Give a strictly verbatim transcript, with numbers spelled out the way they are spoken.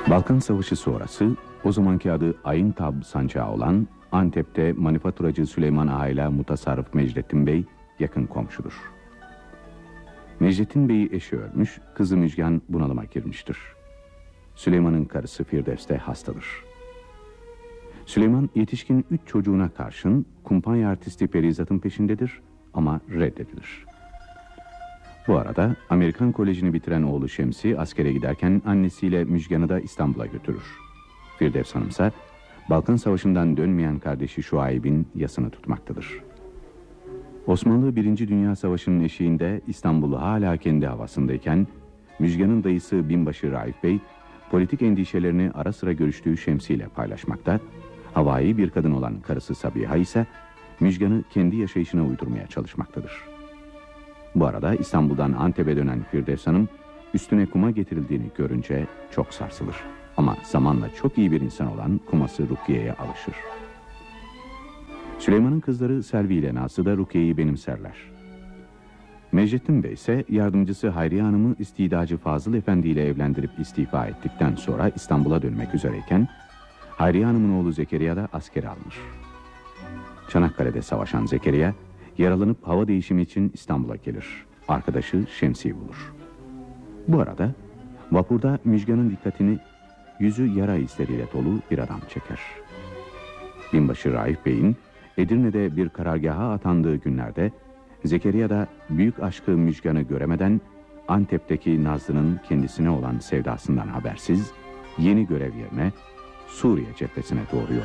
Balkan Savaşı sonrası o zamanki adı Aintab sancağı olan Antep'te manifaturacı Süleyman Ağa ile mutasarrıf Mecdettin Bey yakın komşudur. Mecdettin Bey'i eşi ölmüş, kızı Müjgan bunalıma girmiştir. Süleyman'ın karısı Firdevs de hastadır. Süleyman yetişkin üç çocuğuna karşın kumpanya artisti Perizat'ın peşindedir ama reddedilir. Bu arada Amerikan Koleji'ni bitiren oğlu Şemsi askere giderken annesiyle Müjgan'ı da İstanbul'a götürür. Firdevs Hanımsa Balkan Savaşı'ndan dönmeyen kardeşi Şuayb'in yasını tutmaktadır. Osmanlı Birinci Dünya Savaşı'nın eşiğinde İstanbul'u hala kendi havasındayken Müjgan'ın dayısı Binbaşı Raif Bey politik endişelerini ara sıra görüştüğü Şemsi ile paylaşmakta, havai bir kadın olan karısı Sabiha ise Müjgan'ı kendi yaşayışına uydurmaya çalışmaktadır. Bu arada İstanbul'dan Antep'e dönen Firdevs Hanım üstüne kuma getirildiğini görünce çok sarsılır. Ama zamanla çok iyi bir insan olan kuması Rukiye'ye alışır. Süleyman'ın kızları Selvi ile Nazlı da Rukiye'yi benimserler. Mecdettin Bey ise yardımcısı Hayriye Hanım'ı istidacı Fazıl Efendi ile evlendirip istifa ettikten sonra İstanbul'a dönmek üzereyken Hayriye Hanım'ın oğlu Zekeriya da askere alınır. Çanakkale'de savaşan Zekeriya yaralanıp hava değişimi için İstanbul'a gelir. Arkadaşı Şemsi'yi bulur. Bu arada vapurda Müjgan'ın dikkatini yüzü yara izleriyle dolu bir adam çeker. Binbaşı Raif Bey'in Edirne'de bir karargaha atandığı günlerde Zekeriya da büyük aşkı Müjgan'ı göremeden Antep'teki Nazlı'nın kendisine olan sevdasından habersiz yeni görev yerine Suriye cephesine doğru yola